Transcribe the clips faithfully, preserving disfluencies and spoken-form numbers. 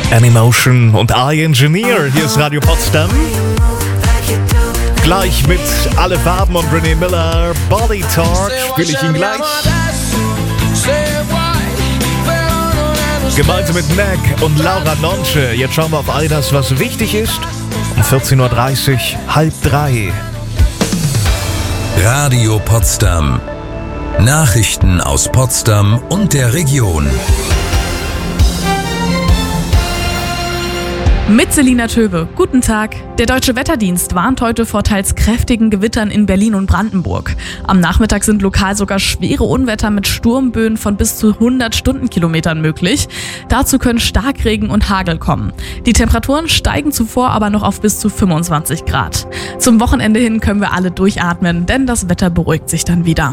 Animotion und I Engineer. Hier ist Radio Potsdam. Gleich mit Alle Farben und René Miller. Body Talk spiele ich ihn gleich. Gemeinsam mit Mac und Laura Nonche. Jetzt schauen wir auf all das, was wichtig ist. Um vierzehn Uhr dreißig, halb drei. Radio Potsdam. Nachrichten aus Potsdam und der Region. Mit Selina Töbe. Guten Tag. Der Deutsche Wetterdienst warnt heute vor teils kräftigen Gewittern in Berlin und Brandenburg. Am Nachmittag sind lokal sogar schwere Unwetter mit Sturmböen von bis zu hundert Stundenkilometern möglich. Dazu können Starkregen und Hagel kommen. Die Temperaturen steigen zuvor aber noch auf bis zu fünfundzwanzig Grad. Zum Wochenende hin können wir alle durchatmen, denn das Wetter beruhigt sich dann wieder.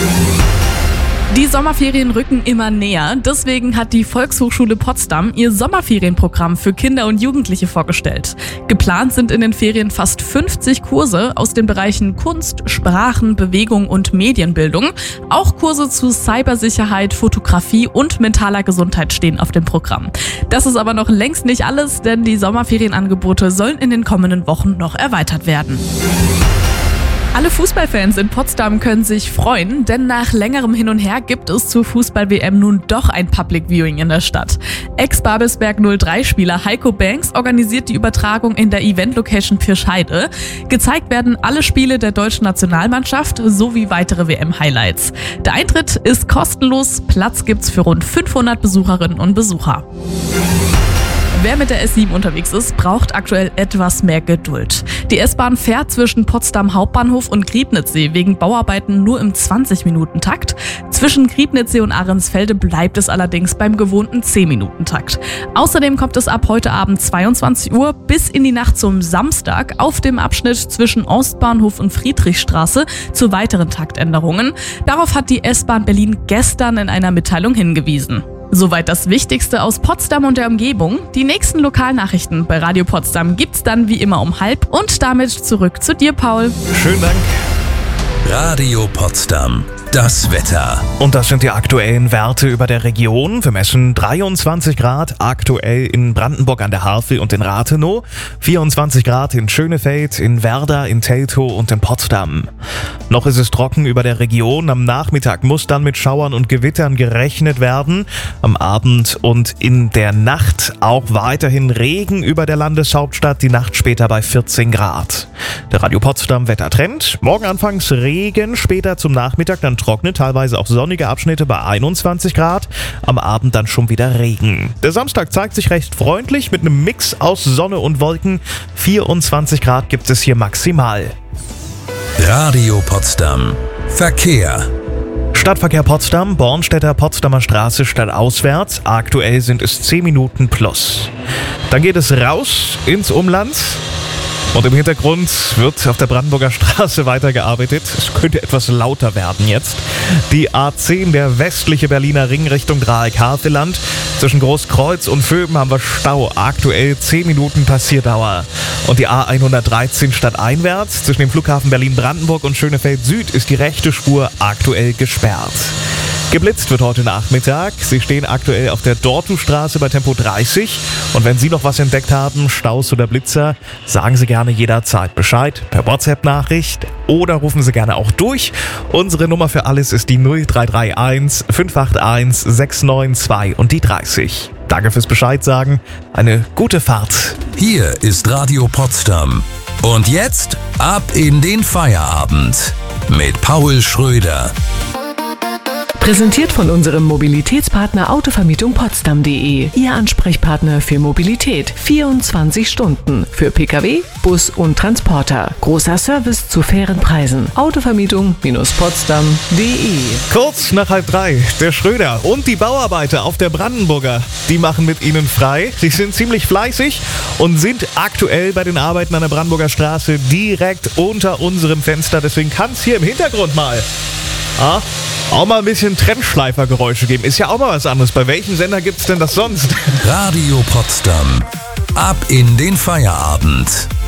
Die Sommerferien rücken immer näher. Deswegen hat die Volkshochschule Potsdam ihr Sommerferienprogramm für Kinder und Jugendliche vorgestellt. Geplant sind in den Ferien fast fünfzig Kurse aus den Bereichen Kunst, Sprachen, Bewegung und Medienbildung. Auch Kurse zu Cybersicherheit, Fotografie und mentaler Gesundheit stehen auf dem Programm. Das ist aber noch längst nicht alles, denn die Sommerferienangebote sollen in den kommenden Wochen noch erweitert werden. Alle Fußballfans in Potsdam können sich freuen, denn nach längerem Hin und Her gibt es zur Fußball-W M nun doch ein Public Viewing in der Stadt. Ex-Babelsberg null drei Spieler Heiko Banks organisiert die Übertragung in der Event-Location Pirscheide. Gezeigt werden alle Spiele der deutschen Nationalmannschaft sowie weitere W M-Highlights. Der Eintritt ist kostenlos, Platz gibt's für rund fünfhundert Besucherinnen und Besucher. Wer mit der S sieben unterwegs ist, braucht aktuell etwas mehr Geduld. Die S-Bahn fährt zwischen Potsdam Hauptbahnhof und Griebnitzsee wegen Bauarbeiten nur im zwanzig-Minuten-Takt. Zwischen Griebnitzsee und Ahrensfelde bleibt es allerdings beim gewohnten zehn-Minuten-Takt. Außerdem kommt es ab heute Abend zweiundzwanzig Uhr bis in die Nacht zum Samstag auf dem Abschnitt zwischen Ostbahnhof und Friedrichstraße zu weiteren Taktänderungen. Darauf hat die S-Bahn Berlin gestern in einer Mitteilung hingewiesen. Soweit das Wichtigste aus Potsdam und der Umgebung. Die nächsten Lokalnachrichten bei Radio Potsdam gibt's dann wie immer um halb. Und damit zurück zu dir, Paul. Schönen Dank. Radio Potsdam. Das Wetter. Und das sind die aktuellen Werte über der Region. Wir messen dreiundzwanzig Grad aktuell in Brandenburg an der Havel und in Rathenow, vierundzwanzig Grad in Schönefeld, in Werder, in Teltow und in Potsdam. Noch ist es trocken über der Region. Am Nachmittag muss dann mit Schauern und Gewittern gerechnet werden. Am Abend und in der Nacht auch weiterhin Regen über der Landeshauptstadt, die Nacht später bei vierzehn Grad. Der Radio Potsdam Wettertrend. Morgen anfangs Regen, später zum Nachmittag dann trocknet, teilweise auch sonnige Abschnitte bei einundzwanzig Grad. Am Abend dann schon wieder Regen. Der Samstag zeigt sich recht freundlich mit einem Mix aus Sonne und Wolken. vierundzwanzig Grad gibt es hier maximal. Radio Potsdam. Verkehr. Stadtverkehr Potsdam, Bornstädter Potsdamer Straße stadtauswärts. Aktuell sind es zehn Minuten plus. Dann geht es raus ins Umland. Und im Hintergrund wird auf der Brandenburger Straße weitergearbeitet. Es könnte etwas lauter werden jetzt. Die A zehn, der westliche Berliner Ring Richtung Dreieck-Havelland. Zwischen Großkreuz und Vöben haben wir Stau. Aktuell zehn Minuten Passierdauer. Und die A hundertdreizehn stadteinwärts. Zwischen dem Flughafen Berlin-Brandenburg und Schönefeld Süd ist die rechte Spur aktuell gesperrt. Geblitzt wird heute Nachmittag. Sie stehen aktuell auf der Dortustraße bei Tempo dreißig. Und wenn Sie noch was entdeckt haben, Staus oder Blitzer, sagen Sie gerne jederzeit Bescheid per WhatsApp-Nachricht oder rufen Sie gerne auch durch. Unsere Nummer für alles ist die null drei drei eins fünf acht eins sechs neun zwei und die dreißig. Danke fürs Bescheid sagen. Eine gute Fahrt. Hier ist Radio Potsdam. Und jetzt ab in den Feierabend mit Paul Schröder. Präsentiert von unserem Mobilitätspartner Autovermietung Potsdam punkt de. Ihr Ansprechpartner für Mobilität. vierundzwanzig Stunden. Für Pkw, Bus und Transporter. Großer Service zu fairen Preisen. Autovermietung Potsdam punkt de. Kurz nach halb drei. Der Schröder und die Bauarbeiter auf der Brandenburger, die machen mit Ihnen frei. Sie sind ziemlich fleißig und sind aktuell bei den Arbeiten an der Brandenburger Straße direkt unter unserem Fenster. Deswegen kann es hier im Hintergrund mal ah, auch mal ein bisschen Trennschleifergeräusche geben. Ist ja auch mal was anderes. Bei welchem Sender gibt's denn das sonst? Radio Potsdam. Ab in den Feierabend.